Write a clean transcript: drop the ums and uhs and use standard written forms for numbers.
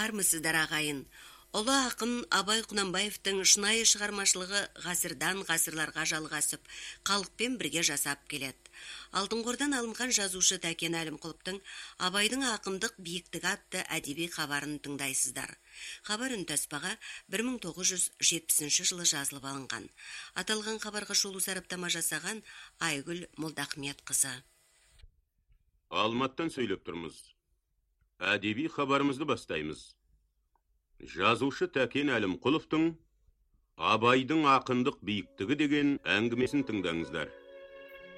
Армысыздар ағайын. Ұлы ақын Абай Құнанбаевтың шынайы шығармашылығы ғасырдан ғасырларға жалғасып, халықпен бірге жасап келеді. Алтынқордан алынған жазушы Тәкен Әлімқұловтың Абайдың ақындық биіктігі атты әдеби хабарын тыңдайсыздар. Хабар үнтаспаға 1970 жылы жазылып алынған. Аталған хабарға шолу сараптама жасаған Айгүл Молдахметқызы. Алматтан сөйлеп тұрмыз. Әдеби хабарымызды бастаймыз. Жазушы Тәкен Әлімқұловтың Абайдың ақындық биіктігі деген әңгімесін тыңдаңыздар.